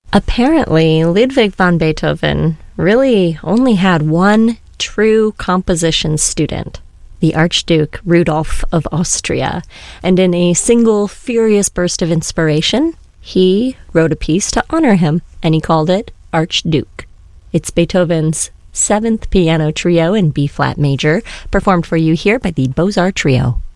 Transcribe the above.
Apparently, Ludwig van Beethoven really only had one true composition student, the Archduke Rudolph of Austria, and in a single furious burst of inspiration, he wrote a piece to honor him, and he called it Archduke. It's Beethoven's 7th Piano Trio in B-flat major, performed for you here by the Beaux-Arts Trio.